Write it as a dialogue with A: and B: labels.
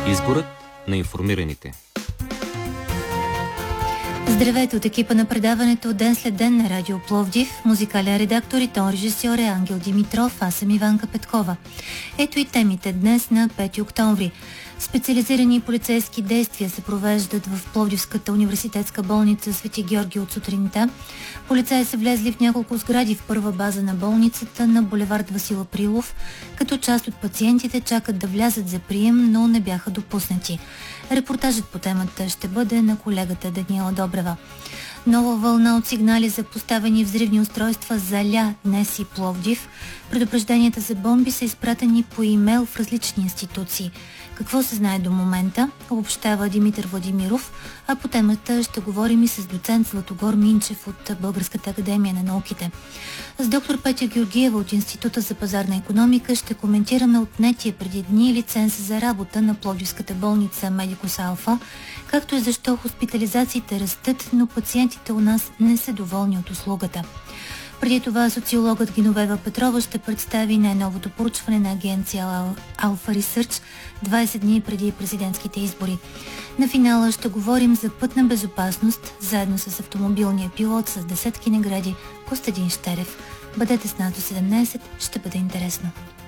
A: Изборът на информираните.
B: Здравейте от екипа на предаването Ден след ден на Радио Пловдив. Музикален редактор и тон режисьор е Ангел Димитров, аз съм Иванка Петкова. Ето и темите днес на 5 октомври. Специализирани полицейски действия се провеждат в Пловдивската университетска болница Свети Георги от сутринта. Полицаи са влезли в няколко сгради в първа база на болницата на булевард Васил Априлов, като част от пациентите чакат да влязат за прием, но не бяха допуснати. Репортажът по темата ще бъде на колегата Даниела Добрева. Нова вълна от сигнали за поставени взривни устройства заля днес и Пловдив. Предупрежденията за бомби са изпратени по имейл в различни институции. Какво се знае до момента, обобщава Димитър Владимиров, а по темата ще говорим и с доцент Златогор Минчев от Българската академия на науките. С доктор Петя Георгиева от Института за пазарна икономика ще коментираме отнетия преди дни лиценз за работа на Пловдивската болница Медикус Алфа, както и защо хоспитализациите растат, но пациентите у нас не са доволни от услугата. Преди това социологът Геновева Петрова ще представи най-новото поручване на агенция Alpha Research 20 дни преди президентските избори. На финала ще говорим за пътна безопасност, заедно с автомобилния пилот с десетки награди Костадин Щерев. Бъдете с нас до 17, ще бъде интересно.